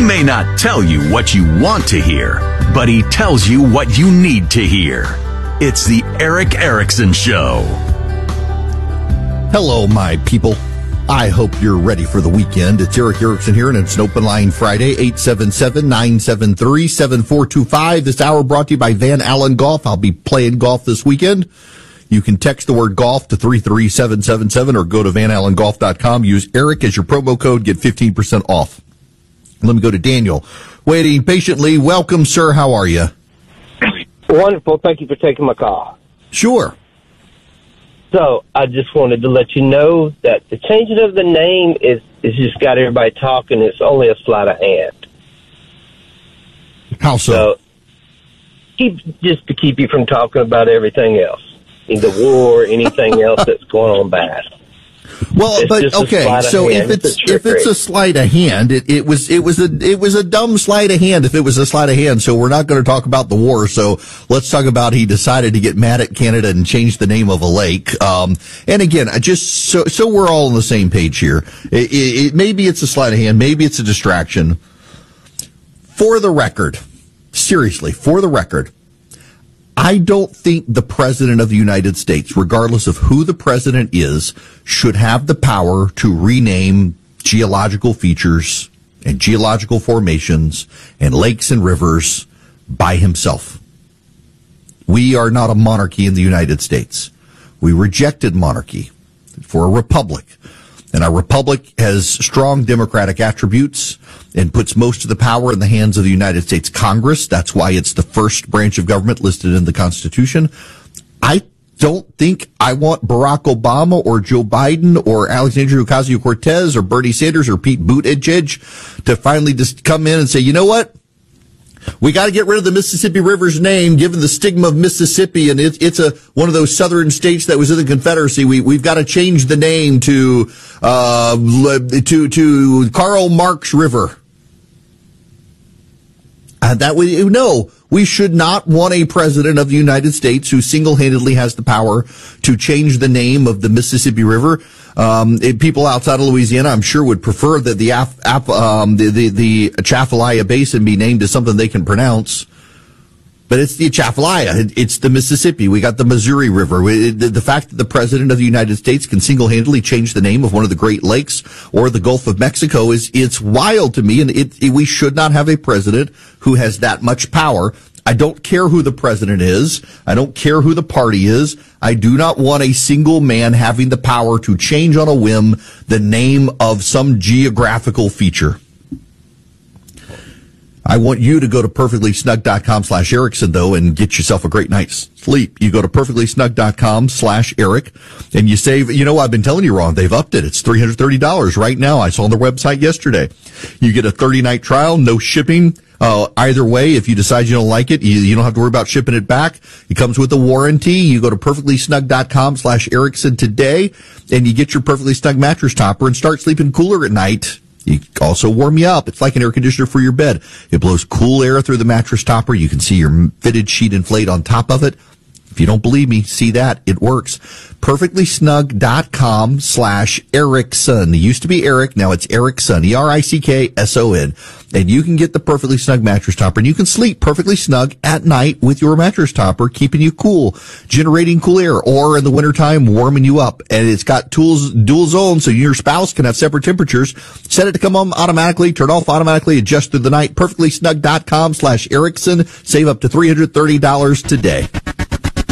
may not tell you what you want to hear, but he tells you what you need to hear. It's the Erick Erickson Show. Hello, my people. I hope you're ready for the weekend. It's Erick Erickson here, and it's an open line Friday, 877-973-7425. This hour brought to you by Van Allen Golf. I'll be playing golf this weekend. You can text the word golf to 33777 or go to vanallengolf.com. Use Eric as your promo code. Get 15% off. Let me go to Daniel. Waiting patiently. Welcome, sir. How are you? Wonderful. Thank you for taking my call. Sure. So I just wanted to let you know that the changing of the name is just got everybody talking. It's only a sleight of hand. How so? Just to keep you from talking about everything else, the war, anything else that's going on bad. Well, it's but okay, so if it's a sleight of hand, it was a dumb sleight of hand if it was a sleight of hand. So we're not going to talk about the war. So let's talk about he decided to get mad at Canada and change the name of a lake. And again, just so we're all on the same page here. Maybe it's a sleight of hand, maybe it's a distraction. For the record, seriously, for the record, I don't think the President of the United States, regardless of who the President is, should have the power to rename geological features and geological formations and lakes and rivers by himself. We are not a monarchy in the United States. We rejected monarchy for a republic. And our republic has strong democratic attributes and puts most of the power in the hands of the United States Congress. That's why it's the first branch of government listed in the Constitution. I don't think I want Barack Obama or Joe Biden or Alexandria Ocasio-Cortez or Bernie Sanders or Pete Buttigieg to finally just come in and say, you know what? We got to get rid of the Mississippi River's name, given the stigma of Mississippi, and it's one of those southern states that was in the Confederacy. We've got to change the name to Karl Marx River. We should not want a president of the United States who single-handedly has the power to change the name of the Mississippi River. People outside of Louisiana, I'm sure, would prefer that the Atchafalaya Basin be named as something they can pronounce. But it's the Atchafalaya. It's the Mississippi. We got the Missouri River. The fact that the President of the United States can single-handedly change the name of one of the Great Lakes or the Gulf of Mexico it's wild to me, and we should not have a president who has that much power. I don't care who the president is. I don't care who the party is. I do not want a single man having the power to change on a whim the name of some geographical feature. I want you to go to perfectlysnug.com/Erickson, though, and get yourself a great night's sleep. You go to perfectlysnug.com/Eric, and you save, I've been telling you wrong. They've upped it. It's $330 right now. I saw on the website yesterday. You get a 30-night trial, no shipping. Either way, if you decide you don't like it, you don't have to worry about shipping it back. It comes with a warranty. You go to perfectlysnug.com/Erickson today, and you get your Perfectly Snug mattress topper and start sleeping cooler at night. You also warm you up. It's like an air conditioner for your bed. It blows cool air through the mattress topper. You can see your fitted sheet inflate on top of it. If you don't believe me, see that. It works. Perfectlysnug.com/Erickson. It used to be Eric. Now it's Erickson. ERICKSON. And you can get the Perfectly Snug mattress topper, and you can sleep perfectly snug at night with your mattress topper, keeping you cool, generating cool air, or in the wintertime, warming you up. And it's got dual zone, so your spouse can have separate temperatures. Set it to come on automatically, turn off automatically, adjust through the night. Perfectlysnug.com/Erickson. Save up to $330 today.